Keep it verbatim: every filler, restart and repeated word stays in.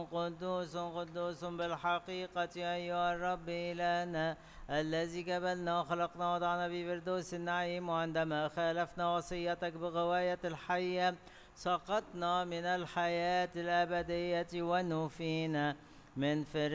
قدوس قدوس بالحقيقة أيها الرب إلهنا الذي جبلنا وخلقنا وضعنا في فردوس النعيم، وعندما خالفنا وصيتك بغواية الحية سقطنا من الحياة الأبدية ونفينا من فردوس